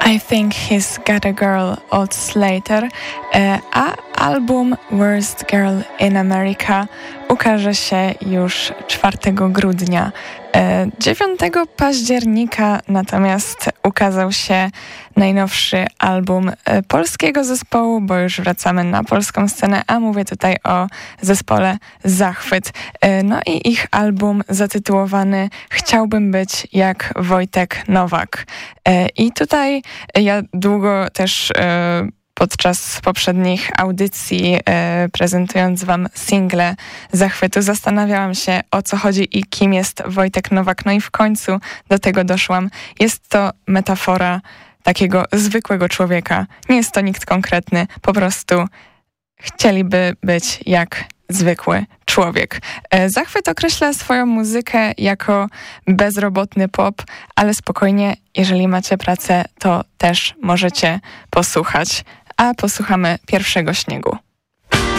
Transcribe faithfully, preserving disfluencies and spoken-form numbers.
I Think He's Got a Girl od Slater, a album Worst Girl in America ukaże się już czwartego grudnia. dziewiątego października natomiast ukazał się najnowszy album polskiego zespołu, bo już wracamy na polską scenę, a mówię tutaj o zespole Zachwyt. No i ich album zatytułowany Chciałbym być jak Wojtek Nowak. I tutaj ja długo też podczas poprzednich audycji e, prezentując wam single Zachwytu zastanawiałam się, o co chodzi i kim jest Wojtek Nowak. No i w końcu do tego doszłam. Jest to metafora takiego zwykłego człowieka. Nie jest to nikt konkretny, po prostu chcieliby być jak zwykły człowiek. E, Zachwyt określa swoją muzykę jako bezrobotny pop, ale spokojnie, jeżeli macie pracę, to też możecie posłuchać. A posłuchamy Pierwszego śniegu.